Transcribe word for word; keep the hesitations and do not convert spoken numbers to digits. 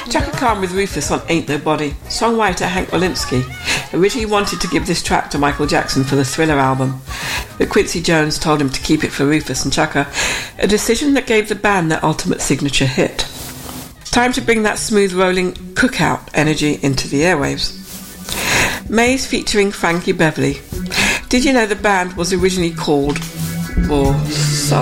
Chaka Khan with Rufus on Ain't Nobody. Songwriter Hank Williamski originally wanted to give this track to Michael Jackson for the Thriller album, but Quincy Jones told him to keep it for Rufus and Chaka, a decision that gave the band their ultimate signature hit. Time to bring that smooth rolling cookout energy into the airwaves. Maze featuring Frankie Beverly. Did you know the band was originally called War Soul?